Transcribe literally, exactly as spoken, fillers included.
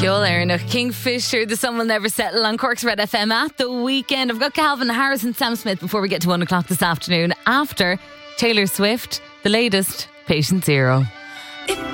Ceol Éireannach, Kingfisher, The Sun Will Never Settle on Cork's Red F M at the weekend. I've got Calvin Harris and Sam Smith before we get to one o'clock this afternoon. After Taylor Swift, the latest, Patient Zero.